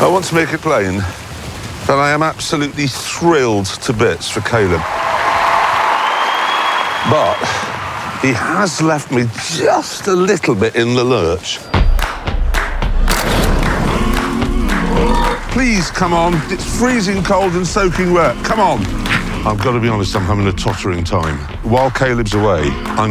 I want to make it plain that I am absolutely thrilled to bits for Caleb. But he has left me just a little bit in the lurch. Please, come on. It's freezing cold and soaking wet. Come on. I've got to be honest, I'm having a tottering time. While Caleb's away, I'm